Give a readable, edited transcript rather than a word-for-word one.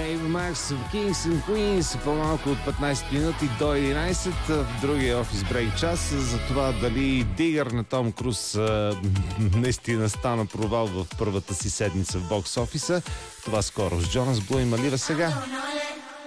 Ava Max в Kings and Queens, по-малко от 15 минути до 11 в другия офис брейк час. За това дали Дигър на Том Круз наистина стана провал в първата си седмица в бокс офиса. Това скоро с Джонас Блу и Малива сега.